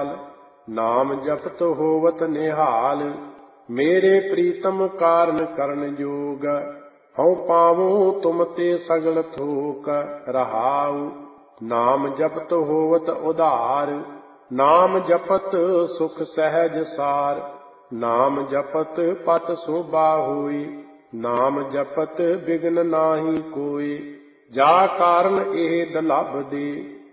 ਕਾਲ। ਨਾਮ ਜਪਤ ਹੋਵਤ ਨਿਹਾਲ, ਮੇਰੇ ਪ੍ਰੀਤਮ ਕਾਰਨ ਕਰਨ ਜੋਗ। ਹਉ ਪਾਵੂੰ ਤੁਮ ਤੇ ਸਗਲ ਥੋਕ, ਰਹਾਉ ਨਾਮ ਜਪਤ ਹੋਵਤ ਉਧਾਰ। ਨਾਮ ਜਪਤ ਸੁਖ ਸਹਿਜ ਸਾਰ, ਨਾਮ ਜਪਤ ਪਤ ਸੋਭਾ ਹੋਈ। ਨਾਮ ਜਪਤ ਬਿਗਨ ਨਾਹੀ ਕੋਈ, ਜਾ ਕਾਰਨ ਇਹ ਦਲਭ ਦੇ।